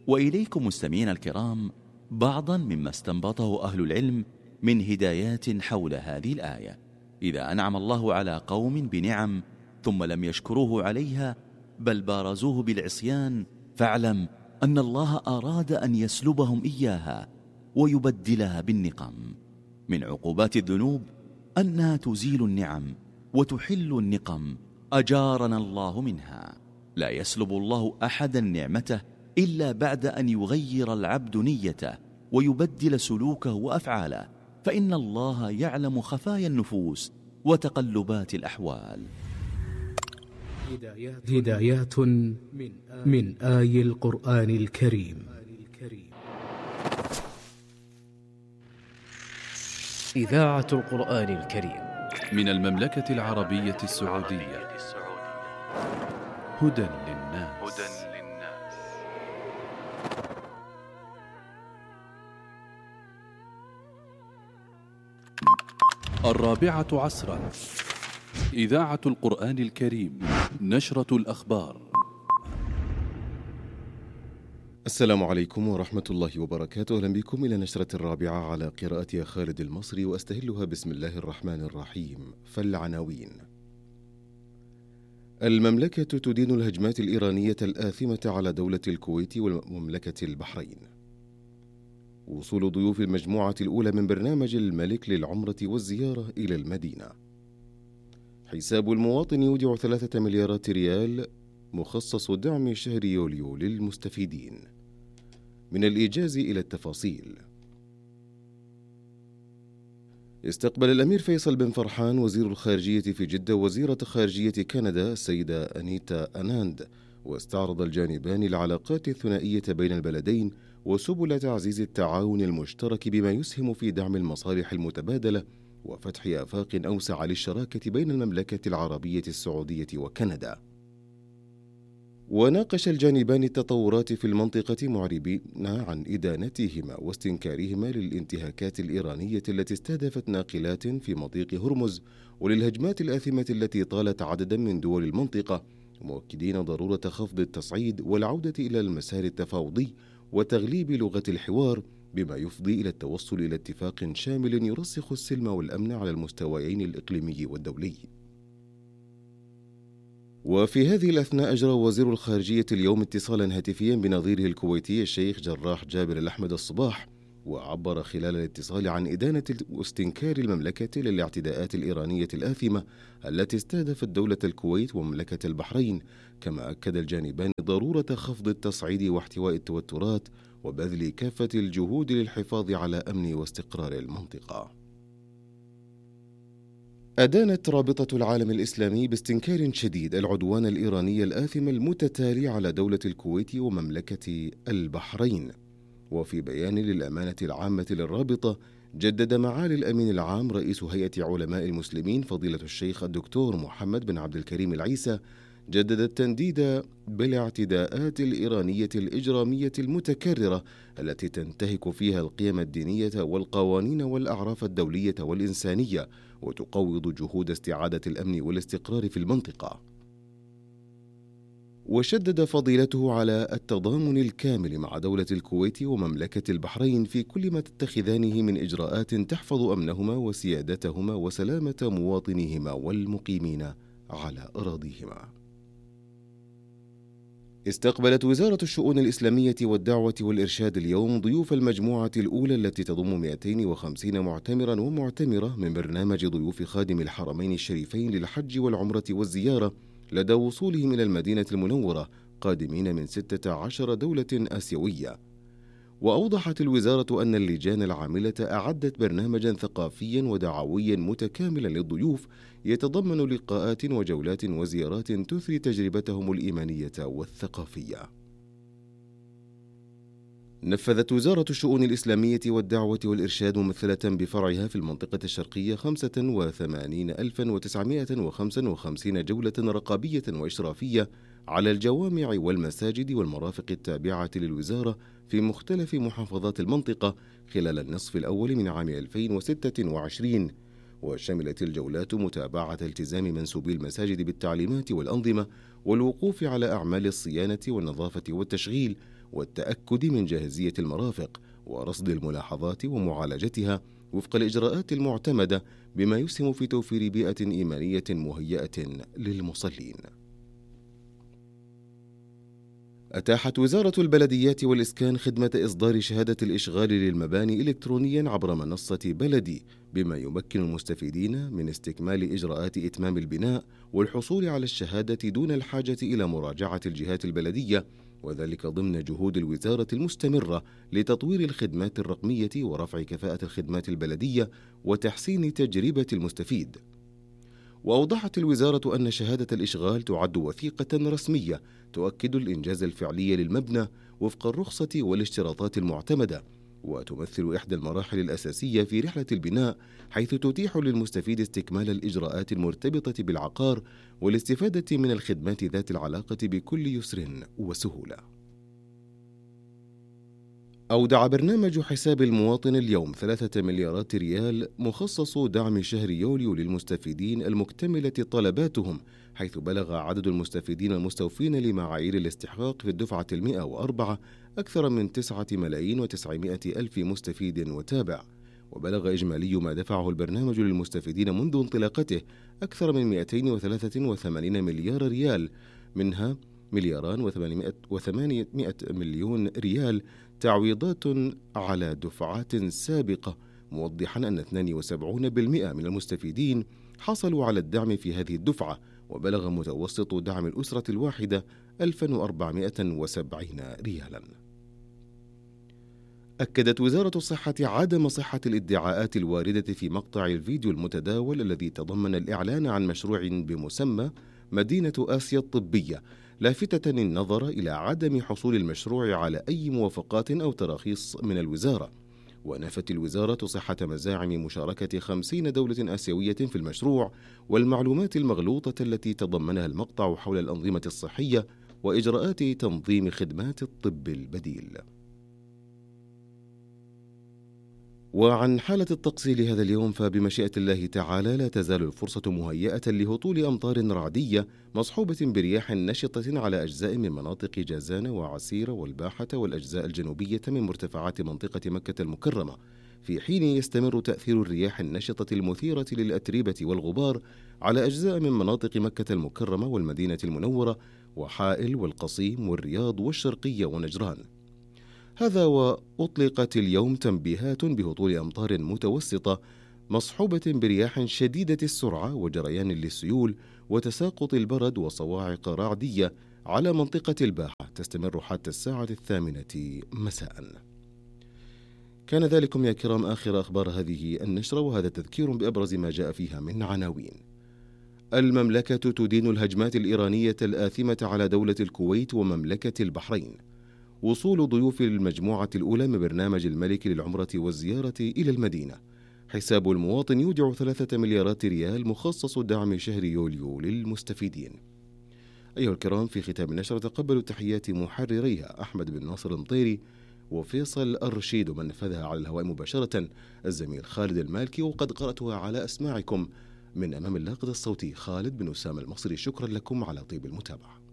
وإليكم مستمعين الكرام بعضا مما استنبطه أهل العلم من هدايات حول هذه الآية. إذا أنعم الله على قوم بنعم ثم لم يشكروه عليها بل بارزوه بالعصيان، فاعلم أن الله أراد أن يسلبهم إياها ويبدلها بالنقم. من عقوبات الذنوب أنها تزيل النعم وتحل النقم، أجارنا الله منها. لا يسلب الله أحدا نعمته إلا بعد أن يغير العبد نيته ويبدل سلوكه وأفعاله، فإن الله يعلم خفايا النفوس وتقلبات الأحوال. هدايات من آي القرآن الكريم. إذاعة القرآن الكريم من المملكة العربية السعودية. هدى للناس. الرابعة عصرا. إذاعة القرآن الكريم، نشرة الأخبار. السلام عليكم ورحمة الله وبركاته. أهلا بكم إلى نشرة الرابعة على قراءة خالد المصري، وأستهلها بسم الله الرحمن الرحيم. فالعناوين: المملكة تدين الهجمات الإيرانية الآثمة على دولة الكويت ومملكة البحرين. وصول ضيوف المجموعة الأولى من برنامج الملك للعمرة والزيارة إلى المدينة. حساب المواطن يودع 3 مليارات ريال مخصص دعم شهر يوليو للمستفيدين. من الإيجاز إلى التفاصيل. استقبل الأمير فيصل بن فرحان وزير الخارجية في جدة وزيرة خارجية كندا السيدة أنيتا أناند، واستعرض الجانبان العلاقات الثنائية بين البلدين وسبل تعزيز التعاون المشترك بما يسهم في دعم المصالح المتبادلة وفتح آفاق أوسع للشراكة بين المملكة العربية السعودية وكندا. وناقش الجانبان التطورات في المنطقة معربين عن إدانتهما واستنكارهما للانتهاكات الإيرانية التي استهدفت ناقلات في مضيق هرمز وللهجمات الآثمة التي طالت عددا من دول المنطقة، مؤكدين ضرورة خفض التصعيد والعودة إلى المسار التفاوضي وتغليب لغة الحوار بما يفضي إلى التوصل إلى اتفاق شامل يرسخ السلم والأمن على المستويين الإقليمي والدولي. وفي هذه الأثناء أجرى وزير الخارجية اليوم اتصالا هاتفيا بنظيره الكويتي الشيخ جراح جابر الأحمد الصباح، وعبر خلال الاتصال عن إدانة واستنكار المملكة للاعتداءات الإيرانية الآثمة التي استهدفت دولة الكويت ومملكة البحرين، كما أكد الجانبان ضرورة خفض التصعيد واحتواء التوترات وبذل كافة الجهود للحفاظ على أمن واستقرار المنطقة. أدانت رابطة العالم الإسلامي باستنكار شديد العدوان الإيراني الآثم المتتالي على دولة الكويت ومملكة البحرين. وفي بيان للأمانة العامة للرابطة، جدد معالي الأمين العام رئيس هيئة علماء المسلمين فضيلة الشيخ الدكتور محمد بن عبد الكريم العيسى جدد التنديد بالاعتداءات الإيرانية الإجرامية المتكررة التي تنتهك فيها القيم الدينية والقوانين والأعراف الدولية والإنسانية وتقوض جهود استعادة الأمن والاستقرار في المنطقة. وشدد فضيلته على التضامن الكامل مع دولة الكويت ومملكة البحرين في كل ما تتخذانه من إجراءات تحفظ أمنهما وسيادتهما وسلامة مواطنيهما والمقيمين على أراضيهما. استقبلت وزارة الشؤون الإسلامية والدعوة والإرشاد اليوم ضيوف المجموعة الأولى التي تضم 250 معتمرا ومعتمرة من برنامج ضيوف خادم الحرمين الشريفين للحج والعمرة والزيارة لدى وصولهم إلى المدينة المنورة قادمين من 16 دولة آسيوية. وأوضحت الوزارة أن اللجان العاملة أعدت برنامجا ثقافيا ودعويا متكاملا للضيوف يتضمن لقاءات وجولات وزيارات تثري تجربتهم الإيمانية والثقافية. نفذت وزارة الشؤون الإسلامية والدعوة والإرشاد ممثلة بفرعها في المنطقة الشرقية 85,955 جولة رقابية وإشرافية على الجوامع والمساجد والمرافق التابعة للوزارة في مختلف محافظات المنطقة خلال النصف الأول من عام 2026، وشملت الجولات متابعة التزام منسوبي المساجد بالتعليمات والأنظمة والوقوف على أعمال الصيانة والنظافة والتشغيل والتأكد من جاهزية المرافق ورصد الملاحظات ومعالجتها وفق الإجراءات المعتمدة بما يسهم في توفير بيئة إيمانية مهيئة للمصلين. أتاحت وزارة البلديات والإسكان خدمة إصدار شهادة الإشغال للمباني إلكترونيا عبر منصة بلدي، بما يمكن المستفيدين من استكمال إجراءات إتمام البناء والحصول على الشهادة دون الحاجة إلى مراجعة الجهات البلدية، وذلك ضمن جهود الوزارة المستمرة لتطوير الخدمات الرقمية ورفع كفاءة الخدمات البلدية وتحسين تجربة المستفيد. وأوضحت الوزارة أن شهادة الإشغال تعد وثيقة رسمية تؤكد الإنجاز الفعلي للمبنى وفق الرخصة والاشتراطات المعتمدة، وتمثل إحدى المراحل الأساسية في رحلة البناء، حيث تتيح للمستفيد استكمال الإجراءات المرتبطة بالعقار والاستفادة من الخدمات ذات العلاقة بكل يسر وسهولة. أودع برنامج حساب المواطن اليوم 3 مليارات ريال مخصص دعم شهر يوليو للمستفيدين المكتملة طلباتهم، حيث بلغ عدد المستفيدين المستوفين لمعايير الاستحقاق في الدفعة 104 أكثر من 9,900,000 مستفيد وتابع، وبلغ إجمالي ما دفعه البرنامج للمستفيدين منذ انطلاقته أكثر من 283 مليار ريال، منها 2,800,000,000 ريال تعويضات على دفعات سابقة، موضحا أن 72% من المستفيدين حصلوا على الدعم في هذه الدفعة، وبلغ متوسط دعم الأسرة الواحدة 1470 ريالا. أكدت وزارة الصحة عدم صحة الادعاءات الواردة في مقطع الفيديو المتداول الذي تضمن الإعلان عن مشروع بمسمى مدينة آسيا الطبية، لافتة النظر إلى عدم حصول المشروع على أي موافقات أو تراخيص من الوزارة. ونفت الوزارة صحة مزاعم مشاركة 50 دولة آسيوية في المشروع والمعلومات المغلوطة التي تضمنها المقطع حول الأنظمة الصحية وإجراءات تنظيم خدمات الطب البديل. وعن حالة الطقس لهذا اليوم، فبمشيئة الله تعالى لا تزال الفرصة مهيئة لهطول أمطار رعدية مصحوبة برياح نشطة على أجزاء من مناطق جازان وعسير والباحة والأجزاء الجنوبية من مرتفعات منطقة مكة المكرمة، في حين يستمر تأثير الرياح النشطة المثيرة للأتربة والغبار على أجزاء من مناطق مكة المكرمة والمدينة المنورة وحائل والقصيم والرياض والشرقية ونجران. هذا وأطلقت اليوم تنبيهات بهطول أمطار متوسطة مصحوبة برياح شديدة السرعة وجريان للسيول وتساقط البرد وصواعق رعدية على منطقة الباحة تستمر حتى الساعة 8 مساء. كان ذلكم يا كرام آخر أخبار هذه النشرة، وهذا تذكير بأبرز ما جاء فيها من عناوين. المملكة تدين الهجمات الإيرانية الآثمة على دولة الكويت ومملكة البحرين. وصول ضيوف المجموعة الأولى من برنامج الملك للعمرة والزيارة إلى المدينة. حساب المواطن يودع 3 مليارات ريال مخصص دعم شهر يوليو للمستفيدين. أيها الكرام، في ختام النشرة تقبلوا تحيات محرريها أحمد بن ناصر المطيري وفيصل الرشيد، ومن نفذها على الهواء مباشرة الزميل خالد المالكي، وقد قرأتها على أسماعكم من أمام اللاقط الصوتي خالد بن أسامة المصري. شكرا لكم على طيب المتابعة.